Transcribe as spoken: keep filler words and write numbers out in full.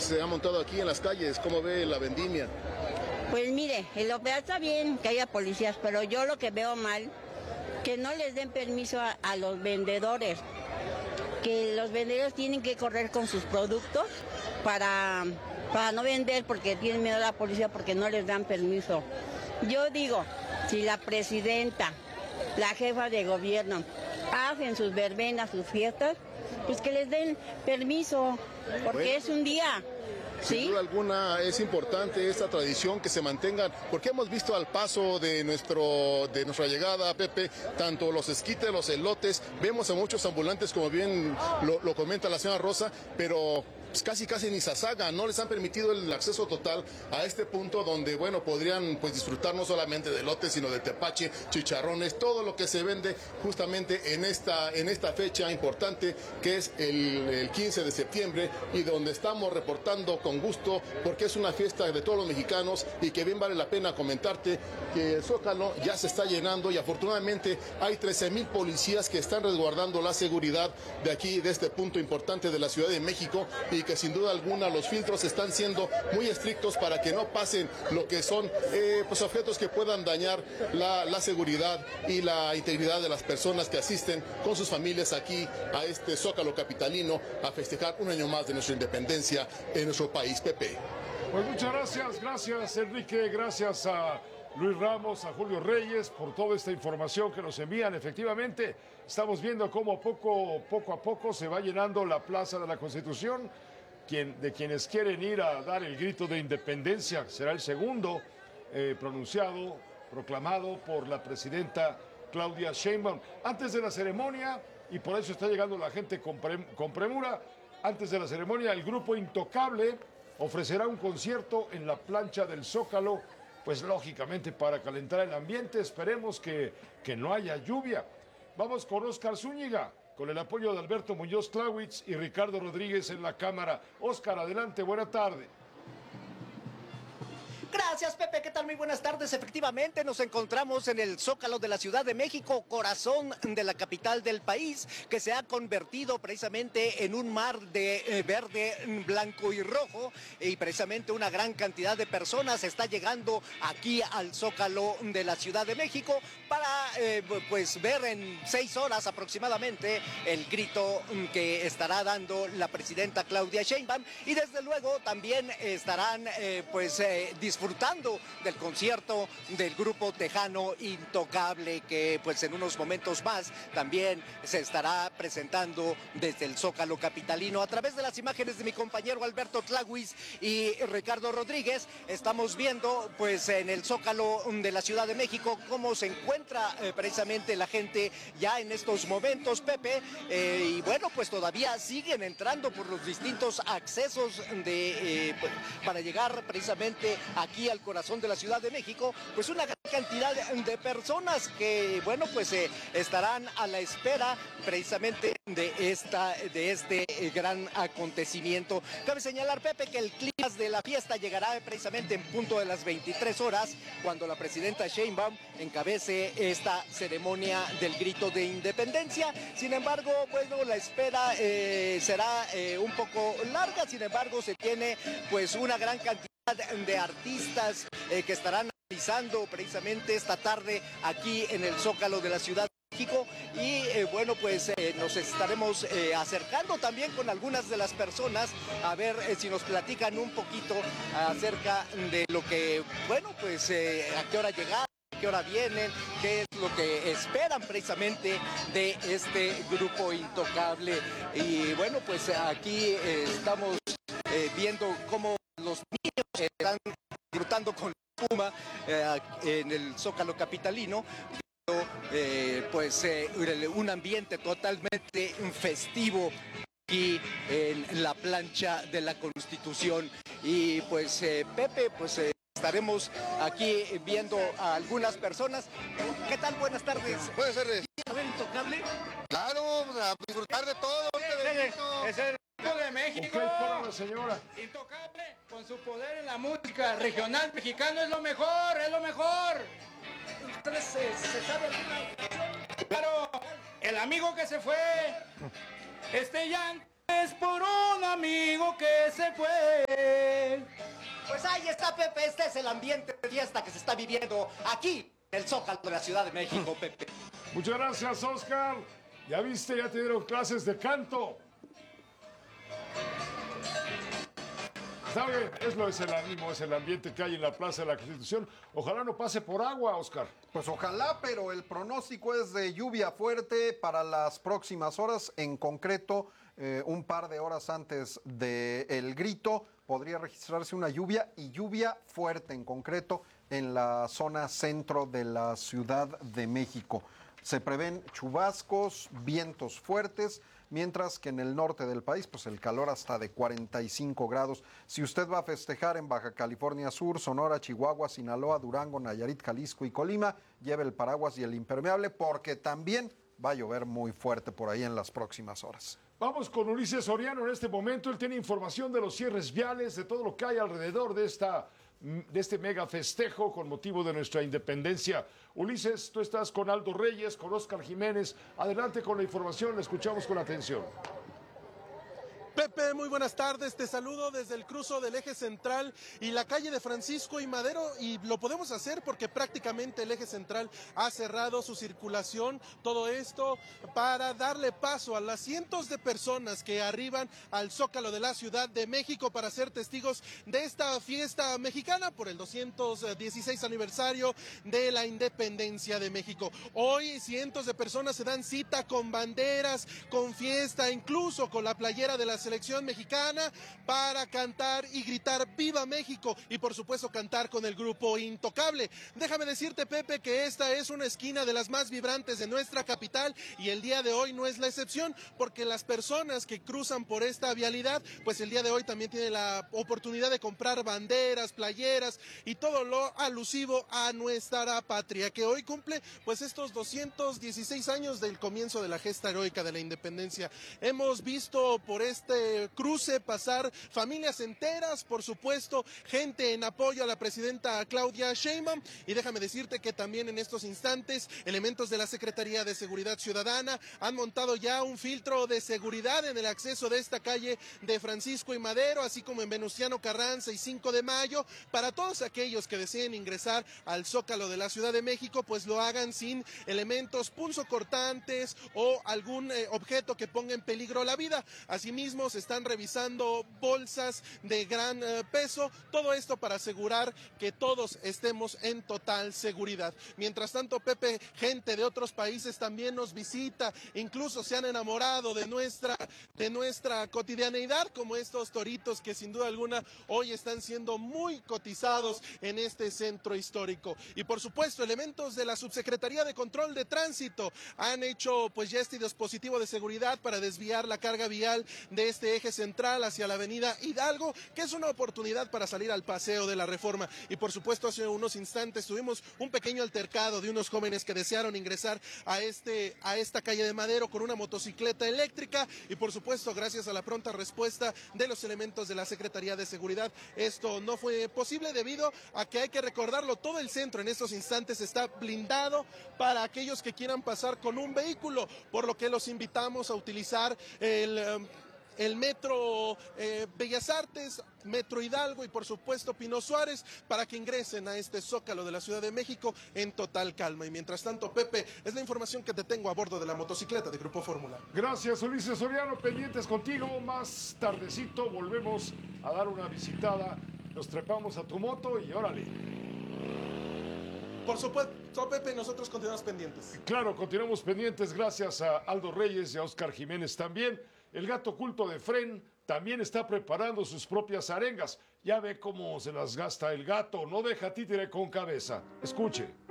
se ha montado aquí en las calles. ¿Cómo ve la vendimia? Pues mire, el operador está bien que haya policías, pero yo lo que veo mal, que no les den permiso a, a los vendedores, que los vendedores tienen que correr con sus productos para, para no vender porque tienen miedo a la policía porque no les dan permiso. Yo digo, si la presidenta, la jefa de gobierno, hacen sus verbenas, sus fiestas, pues que les den permiso, porque bueno, es un día. Sin ¿sí? duda alguna es importante esta tradición que se mantengan, porque hemos visto al paso de nuestro de nuestra llegada, Pepe, tanto los esquites, los elotes, vemos a muchos ambulantes, como bien lo, lo comenta la señora Rosa, pero pues casi casi ni Sasaga, no les han permitido el acceso total a este punto donde, bueno, podrían pues disfrutar no solamente de elotes, sino de tepache, chicharrones, todo lo que se vende justamente en esta, en esta fecha importante que es el, el quince de septiembre, y donde estamos reportando con gusto porque es una fiesta de todos los mexicanos, y que bien vale la pena comentarte que el Zócalo ya se está llenando y afortunadamente hay trece mil policías que están resguardando la seguridad de aquí, de este punto importante de la Ciudad de México, y que sin duda alguna los filtros están siendo muy estrictos para que no pasen lo que son eh, pues objetos que puedan dañar la, la seguridad y la integridad de las personas que asisten con sus familias aquí a este Zócalo capitalino a festejar un año más de nuestra independencia en nuestro país. Pepe. Pues muchas gracias, gracias Enrique, gracias a Luis Ramos, a Julio Reyes por toda esta información que nos envían. Efectivamente, estamos viendo cómo poco, poco a poco se va llenando la Plaza de la Constitución. Quien, de quienes quieren ir a dar el grito de independencia, será el segundo eh, pronunciado, proclamado por la presidenta Claudia Sheinbaum. Antes de la ceremonia, y por eso está llegando la gente con, pre, con premura, antes de la ceremonia el grupo Intocable ofrecerá un concierto en la plancha del Zócalo, pues lógicamente para calentar el ambiente. Esperemos que, que no haya lluvia. Vamos con Oscar Zúñiga, con el apoyo de Alberto Muñoz Clawitz y Ricardo Rodríguez en la cámara. Oscar, adelante, buena tarde. Gracias, Pepe. ¿Qué tal? Muy buenas tardes. Efectivamente, nos encontramos en el Zócalo de la Ciudad de México, corazón de la capital del país, que se ha convertido precisamente en un mar de eh, verde, blanco y rojo, y precisamente una gran cantidad de personas está llegando aquí al Zócalo de la Ciudad de México para eh, pues ver en seis horas aproximadamente el grito que estará dando la presidenta Claudia Sheinbaum, y desde luego también estarán eh, pues eh, disfrutando del concierto del grupo tejano Intocable, que pues en unos momentos más también se estará presentando desde el Zócalo capitalino. A través de las imágenes de mi compañero Alberto Clawitz y Ricardo Rodríguez, estamos viendo pues en el Zócalo de la Ciudad de México cómo se encuentra eh, precisamente la gente ya en estos momentos, Pepe, eh, y bueno, pues todavía siguen entrando por los distintos accesos de, eh, para llegar precisamente aquí al corazón de la Ciudad de México, pues una gran cantidad de personas que, bueno, pues eh, estarán a la espera precisamente de esta, de este gran acontecimiento. Cabe señalar, Pepe, que el clima de la fiesta llegará precisamente en punto de las veintitrés horas, cuando la presidenta Sheinbaum encabece esta ceremonia del grito de independencia. Sin embargo, bueno, la espera eh, será eh, un poco larga. Sin embargo, se tiene pues una gran cantidad de artistas eh, que estarán realizando precisamente esta tarde aquí en el Zócalo de la Ciudad de México, y eh, bueno, pues eh, nos estaremos eh, acercando también con algunas de las personas a ver eh, si nos platican un poquito acerca de lo que, bueno, pues eh, a qué hora llegar, a qué hora vienen, qué es lo que esperan precisamente de este grupo Intocable. Y bueno, pues aquí eh, estamos eh, viendo cómo los niños están disfrutando con la Puma eh, en el Zócalo capitalino, eh, pues eh, un ambiente totalmente festivo aquí en la plancha de la Constitución. Y pues eh, Pepe, pues eh, estaremos aquí viendo a algunas personas. ¿Qué tal? Buenas tardes. Buenas tardes. ¿A ver, Intocable? Claro, a disfrutar de todo. Es el grupo de México. Ok, señora. Intocable, con su poder en la música regional mexicano, es lo mejor, es lo mejor. ¿Ustedes se, se sabe alguna? Claro, el amigo que se fue, este llanto es por un amigo que se fue. Ahí está, Pepe, este es el ambiente de fiesta que se está viviendo aquí en el Zócalo de la Ciudad de México, Pepe. Muchas gracias, Oscar. Ya viste, ya te dieron clases de canto. Está bien, es lo es el ánimo, es el ambiente que hay en la Plaza de la Constitución. Ojalá no pase por agua, Oscar. Pues ojalá, pero el pronóstico es de lluvia fuerte para las próximas horas. En concreto, eh, un par de horas antes del grito, podría registrarse una lluvia y lluvia fuerte, en concreto en la zona centro de la Ciudad de México. Se prevén chubascos, vientos fuertes, mientras que en el norte del país, pues el calor hasta de cuarenta y cinco grados. Si usted va a festejar en Baja California Sur, Sonora, Chihuahua, Sinaloa, Durango, Nayarit, Jalisco y Colima, lleve el paraguas y el impermeable, porque también va a llover muy fuerte por ahí en las próximas horas. Vamos con Ulises Soriano en este momento. Él tiene información de los cierres viales, de todo lo que hay alrededor de esta de este mega festejo con motivo de nuestra independencia. Ulises, tú estás con Aldo Reyes, con Oscar Jiménez. Adelante con la información, la escuchamos con atención. Pepe, muy buenas tardes, te saludo desde el cruzo del eje central y la calle de Francisco y Madero, y lo podemos hacer porque prácticamente el eje central ha cerrado su circulación, todo esto para darle paso a las cientos de personas que arriban al Zócalo de la Ciudad de México para ser testigos de esta fiesta mexicana por el doscientos dieciséis aniversario de la independencia de México. Hoy cientos de personas se dan cita con banderas, con fiesta, incluso con la playera de la selección mexicana para cantar y gritar ¡Viva México! Y por supuesto cantar con el grupo Intocable. Déjame decirte, Pepe, que esta es una esquina de las más vibrantes de nuestra capital y el día de hoy no es la excepción, porque las personas que cruzan por esta vialidad, pues el día de hoy también tienen la oportunidad de comprar banderas, playeras y todo lo alusivo a nuestra patria, que hoy cumple pues estos doscientos dieciséis años del comienzo de la gesta heroica de la independencia. Hemos visto por este cruce pasar familias enteras, por supuesto, gente en apoyo a la presidenta Claudia Sheinbaum, y déjame decirte que también en estos instantes elementos de la Secretaría de Seguridad Ciudadana han montado ya un filtro de seguridad en el acceso de esta calle de Francisco y Madero, así como en Venustiano Carranza y cinco de mayo, para todos aquellos que deseen ingresar al Zócalo de la Ciudad de México, pues lo hagan sin elementos punzocortantes o algún eh, objeto que ponga en peligro la vida. Asimismo, se están revisando bolsas de gran eh, peso, todo esto para asegurar que todos estemos en total seguridad. Mientras tanto, Pepe, gente de otros países también nos visita, incluso se han enamorado de nuestra, de nuestra cotidianeidad, como estos toritos que sin duda alguna hoy están siendo muy cotizados en este centro histórico. Y por supuesto, elementos de la Subsecretaría de Control de Tránsito han hecho pues ya este dispositivo de seguridad para desviar la carga vial de este eje central hacia la avenida Hidalgo, que es una oportunidad para salir al Paseo de la Reforma. Y por supuesto, hace unos instantes tuvimos un pequeño altercado de unos jóvenes que desearon ingresar a, este, a esta calle de Madero con una motocicleta eléctrica, y por supuesto, gracias a la pronta respuesta de los elementos de la Secretaría de Seguridad, esto no fue posible debido a que, hay que recordarlo, todo el centro en estos instantes está blindado para aquellos que quieran pasar con un vehículo, por lo que los invitamos a utilizar el... Um, el Metro eh, Bellas Artes, Metro Hidalgo y por supuesto Pino Suárez, para que ingresen a este Zócalo de la Ciudad de México en total calma. Y mientras tanto, Pepe, es la información que te tengo a bordo de la motocicleta de Grupo Fórmula. Gracias, Ulises Soriano, pendientes contigo. Más tardecito volvemos a dar una visitada, nos trepamos a tu moto y órale. Por supuesto, Pepe, nosotros continuamos pendientes. Claro, continuamos pendientes, gracias a Aldo Reyes y a Oscar Jiménez también. El gato oculto de Fren también está preparando sus propias arengas. Ya ve cómo se las gasta el gato, no deja títere con cabeza. Escuche.